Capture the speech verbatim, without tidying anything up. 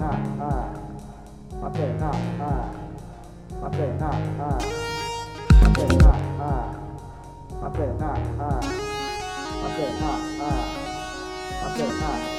ห้าห้ามาเกิดห้าห้ามาเกิดห้าห้ามาเกิดห้าห้ามาเกิดห้าห้ามาเกิดห้าห้ามาเกิดห้า